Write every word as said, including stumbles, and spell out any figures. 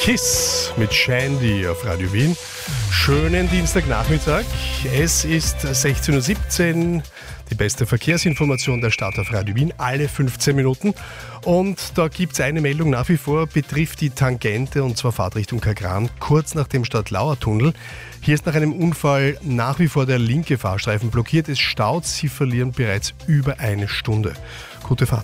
Kiss mit Shandy auf Radio Wien. Schönen Dienstagnachmittag. Es ist sechzehn Uhr siebzehn. Die beste Verkehrsinformation der Stadt auf Radio Wien, alle fünfzehn Minuten. Und da gibt es eine Meldung nach wie vor, betrifft die Tangente, und zwar Fahrtrichtung Kagran, kurz nach dem Stadtlauer-Tunnel. Hier ist nach einem Unfall nach wie vor der linke Fahrstreifen blockiert. Es staut, Sie verlieren bereits über eine Stunde. Gute Fahrt.